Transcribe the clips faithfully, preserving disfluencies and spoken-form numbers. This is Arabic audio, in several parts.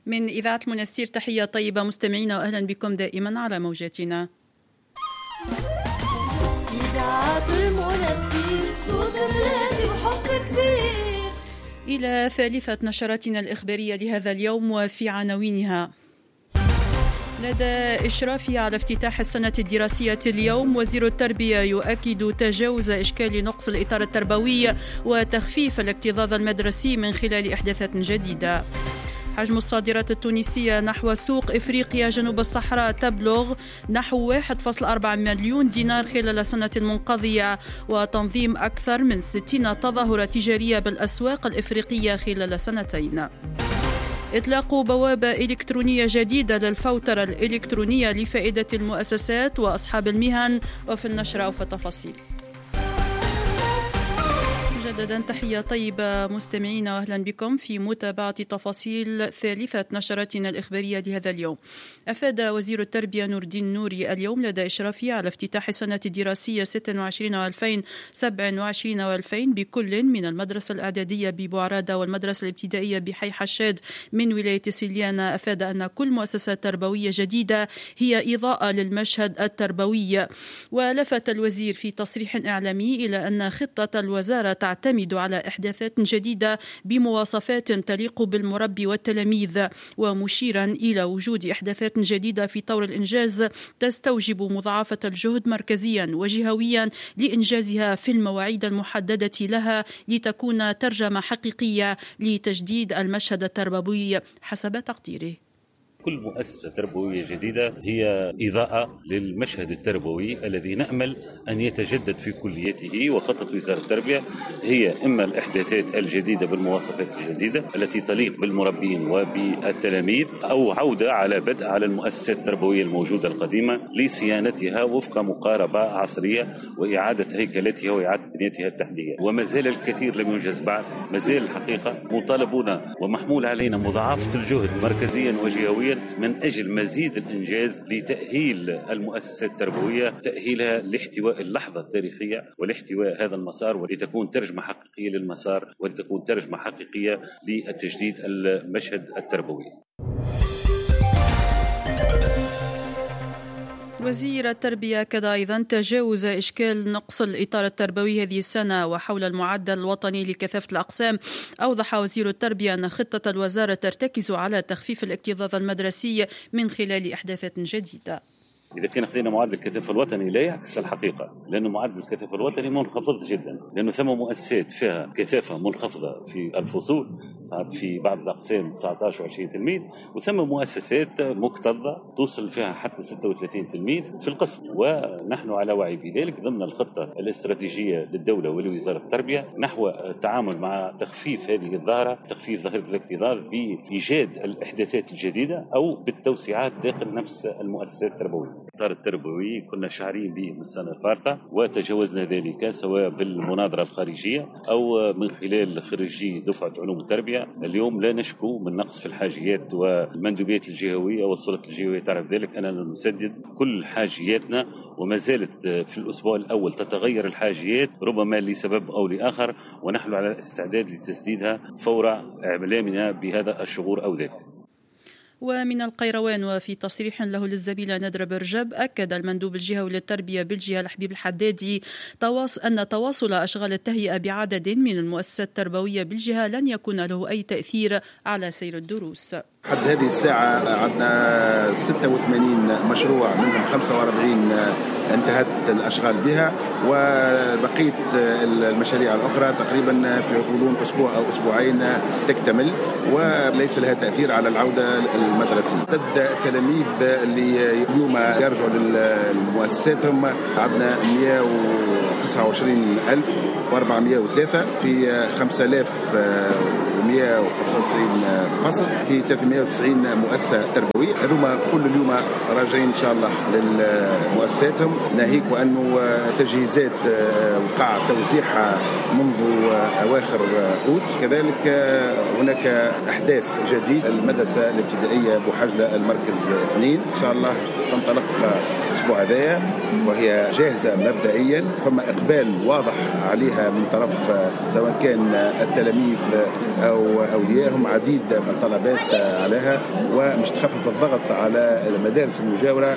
من إذاعة المنستير تحية طيبة مستمعينا، وأهلا بكم دائما على موجاتنا. إذاعة المنستير صوت الذي وحب كبير. إلى ثالثة نشراتنا الإخبارية لهذا اليوم وفي عناوينها: لدى إشرافه على افتتاح السنة الدراسية اليوم، وزير التربية يؤكد تجاوز إشكال نقص الإطار التربوي وتخفيف الاكتظاظ المدرسي من خلال إحداثات جديدة. حجم الصادرات التونسية نحو سوق إفريقيا جنوب الصحراء تبلغ نحو واحد فاصلة أربعة مليون دينار خلال السنة المنقضية، وتنظيم أكثر من ستين تظاهرة تجارية بالأسواق الإفريقية خلال سنتين. إطلاق بوابة إلكترونية جديدة للفوترة الإلكترونية لفائدة المؤسسات وأصحاب المهن، وفي النشرة وفي التفاصيل. مجددا تحية طيبة مستمعينا، واهلا بكم في متابعة تفاصيل ثالثة نشراتنا الإخبارية لهذا اليوم. أفاد وزير التربية نور الدين نوري اليوم لدى إشرافه على افتتاح السنة الدراسية ستة وعشرين وألفين وسبعة وعشرين وألفين بكل من المدرسة الإعدادية ببوعرادة والمدرسة الابتدائية بحي حشاد من ولاية سليانة. أفاد أن كل مؤسسة تربوية جديدة هي إضاءة للمشهد التربوي. ولفت الوزير في تصريح إعلامي إلى أن خطة الوزارة تعتمد على إحداثات جديدة بمواصفات تليق بالمربي والتلاميذ، ومشيرا إلى وجود إحداثات جديدة في طور الإنجاز تستوجب مضاعفة الجهد مركزيا وجهويا لإنجازها في المواعيد المحددة لها، لتكون ترجمة حقيقية لتجديد المشهد التربوي حسب تقديره. كل مؤسسة تربوية جديدة هي إضاءة للمشهد التربوي الذي نأمل أن يتجدد في كليته. وخطة وزارة التربية هي إما الإحداثات الجديدة بالمواصفات الجديدة التي تليق بالمربين وبالتلاميذ، أو عودة على بدء على المؤسسات التربوية الموجودة القديمة لصيانتها وفق مقاربة عصرية وإعادة هيكلتها وإعادة بنيتها التحتية. وما زال الكثير لم ينجز بعد، ما زال الحقيقة مطالبون ومحمول علينا مضاعفة الجهد مركزيا وجهويا من أجل مزيد الإنجاز لتأهيل المؤسسات التربوية، تأهيلها لاحتواء اللحظة التاريخية ولاحتواء هذا المسار، ولتكون ترجمة حقيقية للمسار ولتكون ترجمة حقيقية للتجديد المشهد التربوي. وزير التربية أكد أيضا تجاوز إشكال نقص الإطار التربوي هذه السنة وحول المعدل الوطني لكثافة الأقسام. أوضح وزير التربية أن خطة الوزارة ترتكز على تخفيف الاكتظاظ المدرسي من خلال إحداثات جديدة. إذا كان خذينا معدل الكثافة الوطني لا يعكس الحقيقة، لأنه معدل الكثافة الوطني منخفض جدا، لأنه ثم مؤسسات فيها كثافة منخفضة في الفصول، صارت في بعض الأقسام تسعة عشر وعشرين تلميذ، وثم مؤسسات مكتظة توصل فيها حتى ستة وثلاثين تلميذ في القسم. ونحن على وعي بذلك ضمن الخطة الاستراتيجية للدولة ولوزارة التربية نحو التعامل مع تخفيف هذه الظاهرة، تخفيف ظاهرة الاكتظاظ بإيجاد الإحداثات الجديدة أو بالتوسعات داخل نفس المؤسسات التربوية. الإطار التربوي كنا شاعرين به من السنة الفارطة وتجاوزنا ذلك، سواء بالمناظرة الخارجية أو من خلال خريجي دفعة علوم التربية. اليوم لا نشكو من نقص في الحاجيات، والمندوبيات الجهوية والسلطات الجهوية تعرف ذلك أننا نسدد كل حاجياتنا، وما زالت في الأسبوع الأول تتغير الحاجيات ربما لسبب أو لآخر، ونحن على الاستعداد لتسديدها فور إعلامنا بهذا الشعور أو ذاك. ومن القيروان وفي تصريح له للزميلة ندرة برجب، أكد المندوب الجهوي للتربية بالجهة الحبيب الحدادي أن تواصل أشغال التهيئة بعدد من المؤسسات التربوية بالجهة لن يكون له أي تأثير على سير الدروس. حد هذه الساعة عندنا ستة وثمانين مشروع، منهم خمسة وأربعين انتهت الأشغال بها، وبقية المشاريع الأخرى تقريبا في غضون أسبوع أو أسبوعين تكتمل، وليس لها تأثير على العودة المدرسية. عدد التلاميذ اللي اليوم يرجعوا للمؤسسات هم عندنا مئة وتسعة وعشرين ألف وأربعمئة وثلاثة في خمسة آلاف ومئة وخمسة وتسعين فصل في ثلاثمئة وتسعين مؤسسة تربوية. هذوما كل اليوم راجعين إن شاء الله للمؤسساتهم، ناهيك وأنه تجهيزات وقع توزيعها منذ أواخر أوت. كذلك هناك أحداث جديد، المدرسة الابتدائية بوحجلة المركز اثنين إن شاء الله تنطلق الأسبوع هذا، وهي جاهزة مبدئيا، فما إقبال واضح عليها من طرف سواء كان التلاميذ أو أو أوليائهم عديد الطلبات عليها، ومش تخفف الضغط على المدارس المجاورة.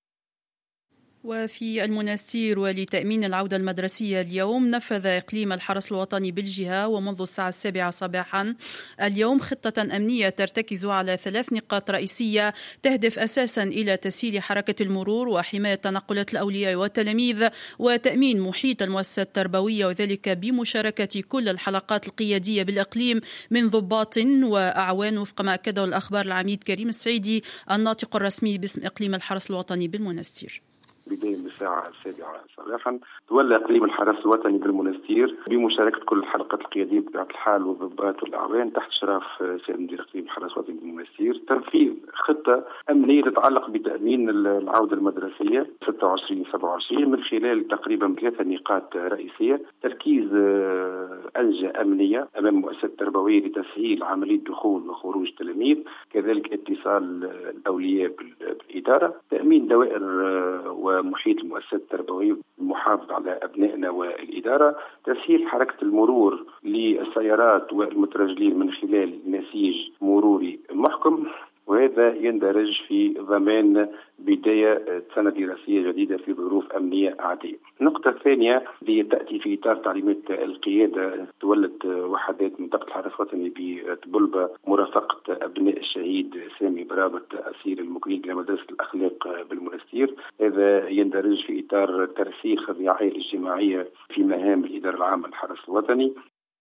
وفي المنستير ولتأمين العودة المدرسية اليوم نفذ إقليم الحرس الوطني بالجهة ومنذ الساعة السابعة صباحا اليوم خطة أمنية ترتكز على ثلاث نقاط رئيسية تهدف أساسا إلى تسهيل حركة المرور وحماية تنقلات الأولياء والتلاميذ وتأمين محيط المؤسسات التربوية، وذلك بمشاركة كل الحلقات القيادية بالإقليم من ضباط وأعوان وفق ما أكده الأخبار العميد كريم السعيدي الناطق الرسمي باسم إقليم الحرس الوطني بالمنستير. بداية من الساعة السابعة صباحا تولى إقليم الحرس الوطني بالمنستير بمشاركة كل الحلقات القيادية بطبيعة الحال والضباط والأعوان تحت إشراف سيد مدير إقليم الحرس الوطني بالمنستير تنفيذ خطة أمنية تتعلق بتأمين العودة المدرسية ستة وعشرين سبعة وعشرين من خلال تقريبا ثلاثة نقاط رئيسية: تركيز أنجة أمنية أمام المؤسسات التربوية لتسهيل عملية دخول وخروج التلاميذ، كذلك اتصال الأولياء بالإدارة، تأمين دوائر ومحيط المؤسسات التربوية، المحافظة على أبنائنا والإدارة، تسهيل حركة المرور للسيارات والمترجلين من خلال نسيج مروري محكم، وهذا يندرج في ضمان بداية سنة دراسية جديدة في ظروف أمنية عادية. النقطة الثانية اللي تأتي في إطار تعليمات القيادة تولد وحدات منطقة الحرس الوطني بطبلبة مرافقة أبناء الشهيد سامي برابط أسير المقيم لمدرسة الأخلاق بالمنستير، هذا يندرج في إطار ترسيخ الرعاية الاجتماعية في مهام الإدارة العامة للحرس الوطني.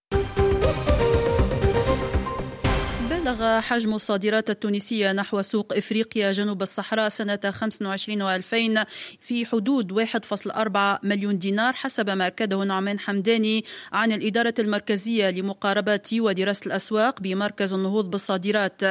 بلغ حجم الصادرات التونسية نحو سوق إفريقيا جنوب الصحراء سنة خمسة وعشرين وألفين في حدود واحد فاصلة أربعة مليون دينار حسب ما أكده نعمان حمداني عن الإدارة المركزية لمقاربة ودراسة الأسواق بمركز النهوض بالصادرات.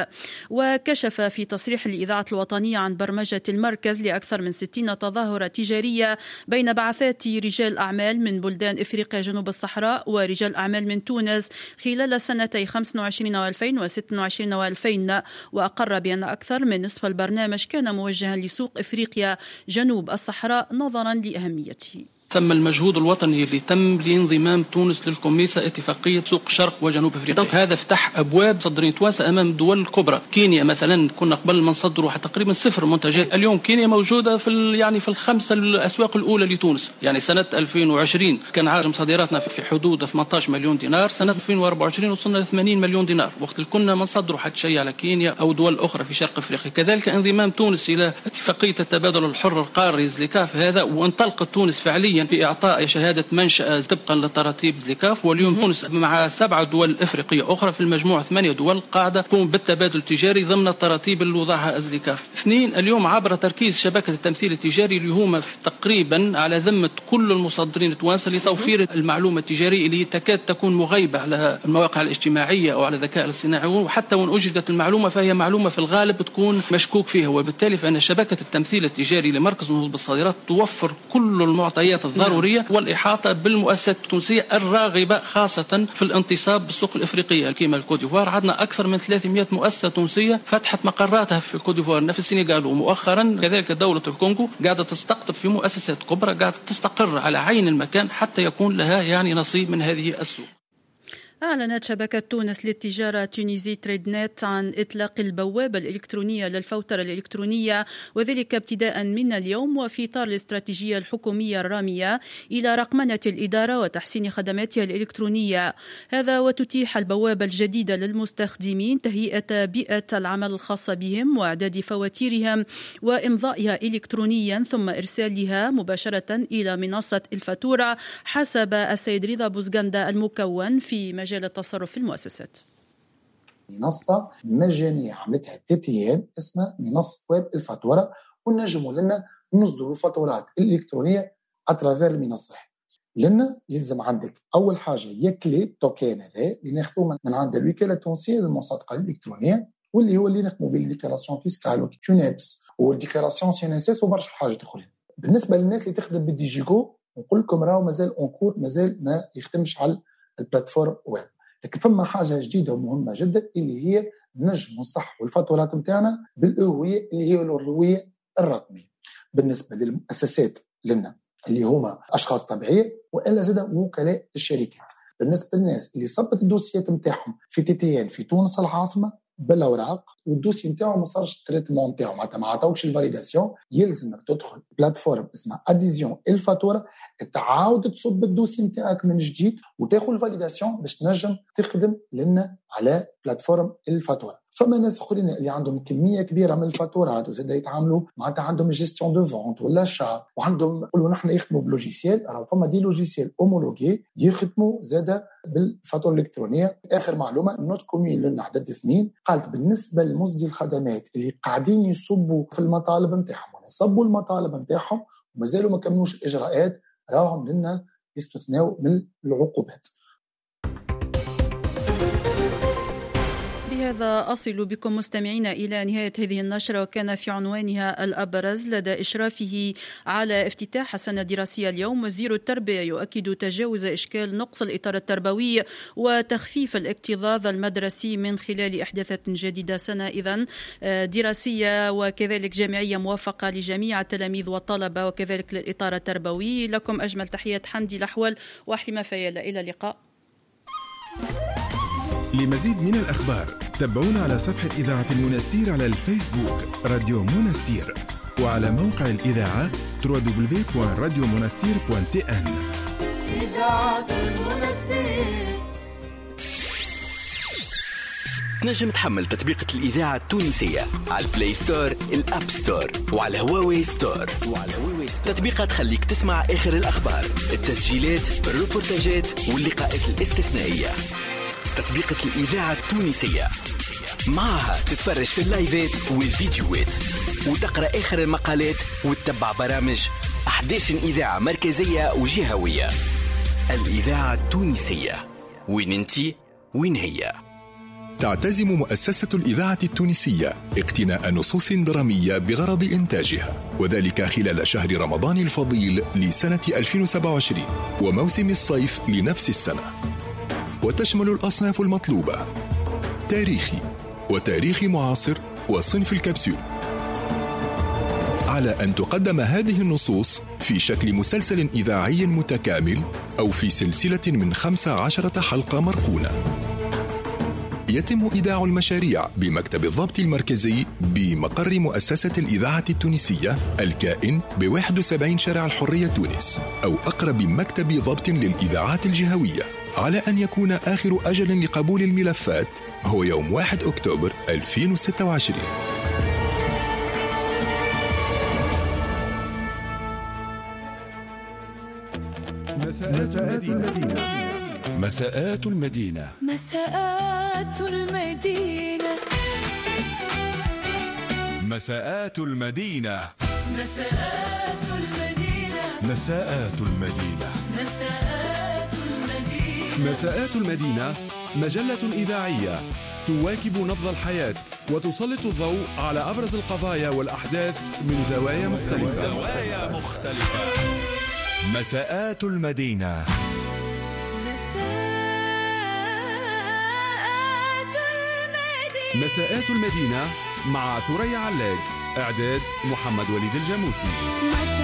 وكشف في تصريح الإذاعة الوطنية عن برمجة المركز لأكثر من ستين تظاهرة تجارية بين بعثات رجال أعمال من بلدان إفريقيا جنوب الصحراء ورجال أعمال من تونس خلال سنتي خمسة وعشرين وألفين وستة وعشرين وألفين، وأقر بأن أكثر من نصف البرنامج كان موجها لسوق إفريقيا جنوب الصحراء نظرا لأهميته. ثم المجهود الوطني اللي تم لانضمام تونس للكوميسا اتفاقية سوق شرق وجنوب افريقيا، هذا فتح ابواب صدرين تواسى امام الدول الكبرى. كينيا مثلا كنا قبل ما نصدروا تقريبا صفر منتجات، اليوم كينيا موجوده في يعني في الخمسه الاسواق الاولى لتونس. يعني سنه ألفين وعشرين كان حجم صادراتنا في حدود ثمانية عشر مليون دينار، سنه ألفين وأربعة وعشرين وصلنا ل ثمانين مليون دينار، وقت اللي كنا ما نصدروا حتى شيء على كينيا او دول اخرى في شرق افريقيا. كذلك انضمام تونس الى اتفاقيه التبادل الحر القاري زليكاف هذا، وانطلقت تونس فعليا في اعطاء شهادة منشأة طبقا لتراتيب زليكاف. واليوم تونس مع سبعة دول إفريقية أخرى في المجموعة ثمانية دول قاعدة تقوم بالتبادل التجاري ضمن التراتيب اللي وضعها زليكاف. اثنين، اليوم عبر تركيز شبكة التمثيل التجاري اللي هما تقريبا على ذمة كل المصدرين التوانسة لتوفير المعلومة التجارية اللي تكاد تكون مغيبة على المواقع الاجتماعية أو على الذكاء الاصطناعي، وحتى وإن وجدت المعلومة فهي معلومة في الغالب تكون مشكوك فيها. وبالتالي فإن شبكة التمثيل التجاري لمركز النهوض بالصادرات توفر كل المعطيات الضرورية والإحاطة بالمؤسسات التونسية الراغبة خاصة في الانتصاب بالسوق الإفريقية. كما الكوديفوار عندنا أكثر من ثلاثمئة مؤسسة تونسية فتحت مقراتها في الكوديفوار في السنغال، ومؤخرا كذلك دولة الكونغو قاعدة تستقطب في مؤسسات كبرى قاعدة تستقر على عين المكان حتى يكون لها يعني نصيب من هذه السوق. أعلنت شبكة تونس للتجارة تونيزي تريد نت عن إطلاق البوابة الإلكترونية للفوترة الإلكترونية، وذلك ابتداء من اليوم وفي إطار الاستراتيجية الحكومية الرامية إلى رقمنة الإدارة وتحسين خدماتها الإلكترونية. هذا وتتيح البوابة الجديدة للمستخدمين تهيئة بيئة العمل الخاصة بهم وإعداد فواتيرهم وإمضائها إلكترونيا ثم إرسالها مباشرة إلى منصة الفاتورة حسب السيد رضا بوزغندا المكون في مجال التصرف في المؤسسات. منصة مجانية عملتها تيتيان اسمها منصة ويب الفاتورة، ونجموا لنا نصدروا الفاتورات الإلكترونية أترافير المنصة. لنا يلزم عندك أول حاجة يكلي توكين هذا اللي ناخذوه من عند الوكالة التونسية للمصادقة الإلكترونية، واللي هو اللي نقوموا بالديكلاراسيون فيسكال وتونيبس والديكلاراسيون سي ان اس اس وبرشا حاجات أخرى. بالنسبة للناس اللي تخدم بالديجيكو نقول لكم راهو مازال اونكور، مازال ما يختمش على البلاتفورم ويب. لكن فما حاجة جديدة ومهمة جدا اللي هي نجم نصحوا الفاتورات متاعنا بالهوية اللي هي الهوية الرقمية بالنسبة للمؤسسات لنا اللي هما أشخاص طبيعية وإلا زاد وكلاء الشركات. بالنسبة للناس اللي صبت الدوسيات متاعهم في تي تي ان في تونس العاصمة بالاوراق والدوسي نتاعو ما صارش التريتمون نتاعو معناتها ما عطاوكش الفاليداسيون، يلزمك تدخل بلاتفورم اسمها اديزيون الفاتوره تعاود تصب الدوسي نتاعك من جديد وتاخذ الفاليداسيون باش تنجم تخدم لنا على بلاتفورم الفاتوره. فما ناس اخرين اللي عندهم كميه كبيره من الفاتورات وزاد يتعاملوا معناتها عندهم جيستيون دو فونت ولا شا وعندهم يقولوا نحن يخدموا بلوجيسيال، راهو فما دي لوجيسيال اومولوجي يخدموا زاد بالفاتوره الالكترونيه. اخر معلومه النوت كومين لنا عدد اثنين قالت بالنسبه لمصدري الخدمات اللي قاعدين يصبوا في المطالب نتاعهم يصبوا المطالب نتاعهم ومازالوا ما كملوش الاجراءات راهم لنا يستثنوا من العقوبات. بهذا أصل بكم مستمعينا إلى نهاية هذه النشرة، وكان في عنوانها الأبرز لدى إشرافه على افتتاح السنة الدراسية اليوم وزير التربية يؤكد تجاوز إشكال نقص الإطار التربوي وتخفيف الاكتظاظ المدرسي من خلال إحداثات جديدة. سنة إذن دراسية وكذلك جامعية موفقة لجميع التلاميذ والطلبة وكذلك للإطار التربوي. لكم أجمل تحيات حمدي الأحول وحلمة فيلا، إلى اللقاء. لمزيد من الأخبار تابعونا على صفحة إذاعة المنستير على الفيسبوك راديو منستير وعلى موقع الإذاعة دبليو دبليو دبليو دوت راديو منستير دوت تي إن. إذاعة المنستير. تنجم تحمل تطبيقة الإذاعة التونسية على البلاي ستور، الأب ستور وعلى هواوي ستور. وعلى هواوي ستور تطبيقات تخليك تسمع آخر الأخبار، التسجيلات، الروبورتاجات واللقاءات الاستثنائية. تطبيقة الإذاعة التونسية معها تتفرج في اللايفات والفيديوهات وتقرأ آخر المقالات وتتبع برامج أحد عشر إذاعة مركزية وجهوية. الإذاعة التونسية، وين انتي وين هي. تعتزم مؤسسة الإذاعة التونسية اقتناء نصوص درامية بغرض إنتاجها، وذلك خلال شهر رمضان الفضيل لسنة ألفين وسبعة وعشرين وموسم الصيف لنفس السنة، وتشمل الأصناف المطلوبة: تاريخي وتاريخي معاصر وصنف الكبسول. على أن تقدم هذه النصوص في شكل مسلسل إذاعي متكامل أو في سلسلة من خمس عشرة حلقة مركونة. يتم إيداع المشاريع بمكتب الضبط المركزي بمقر مؤسسة الإذاعة التونسية الكائن بواحد وسبعين شارع الحرية تونس، أو أقرب مكتب ضبط للإذاعات الجهوية، على أن يكون آخر أجل لقبول الملفات هو يوم واحد أكتوبر ألفين وستة وعشرين. مساءات المدينة. مساءات المدينة. مساءات المدينة. مساءات المدينة. مساءات المدينة. مساءات المدينة. مساءات المدينة. مساءات المدينة مجلة إذاعية تواكب نبض الحياة وتسلط الضوء على أبرز القضايا والأحداث من زوايا مختلفة. زوايا مختلفة. مساءات المدينة. مساءات المدينة مع ثريا علاق، إعداد محمد وليد الجاموسي.